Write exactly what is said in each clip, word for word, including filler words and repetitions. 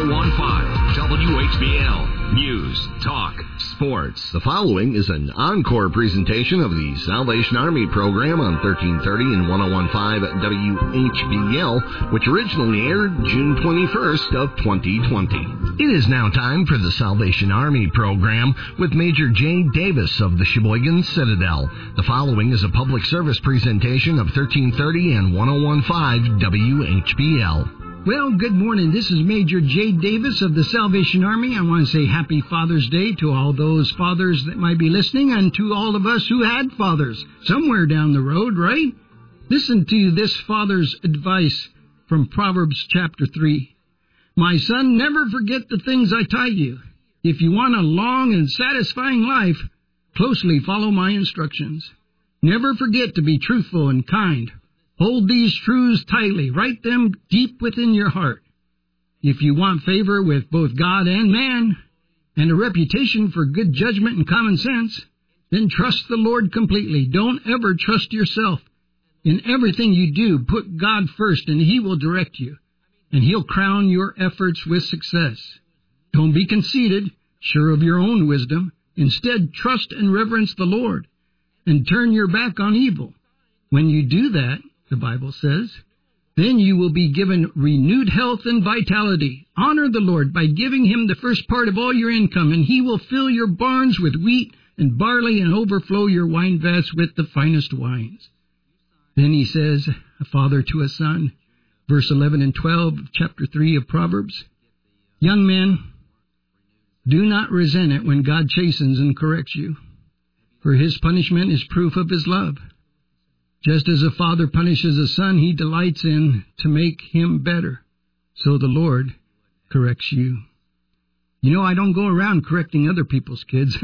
oh one five W H B L. News, talk, sports. The following is an encore presentation of the Salvation Army program on thirteen thirty and ten fifteen W H B L, which originally aired June twenty-first of twenty twenty. It is now time for the Salvation Army program with Major Jay Davis of the Sheboygan Citadel. The following is a public service presentation of thirteen thirty and ten fifteen W H B L. Well, good morning. This is Major Jay Davis of the Salvation Army. I want to say Happy Father's Day to all those fathers that might be listening and to all of us who had fathers somewhere down the road, right? Listen to this father's advice from Proverbs chapter three. My son, never forget the things I taught you. If you want a long and satisfying life, closely follow my instructions. Never forget to be truthful and kind. Hold these truths tightly. Write them deep within your heart. If you want favor with both God and man, and a reputation for good judgment and common sense, then trust the Lord completely. Don't ever trust yourself. In everything you do, put God first, and He will direct you, and He'll crown your efforts with success. Don't be conceited, sure of your own wisdom. Instead, trust and reverence the Lord, and turn your back on evil. When you do that, the Bible says, then you will be given renewed health and vitality. Honor the Lord by giving Him the first part of all your income, and He will fill your barns with wheat and barley and overflow your wine vats with the finest wines. Then He says, a father to a son, verse eleven and twelve of chapter three of Proverbs, young men, do not resent it when God chastens and corrects you, for His punishment is proof of His love. Just as a father punishes a son he delights in to make him better, so the Lord corrects you. You know, I don't go around correcting other people's kids.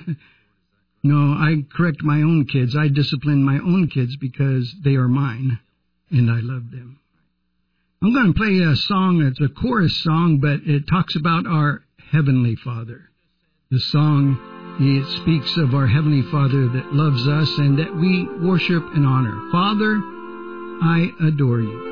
No, I correct my own kids. I discipline my own kids because they are mine, and I love them. I'm going to play a song. It's a chorus song, but it talks about our Heavenly Father. The song, it speaks of our Heavenly Father that loves us and that we worship and honor. Father, I adore you.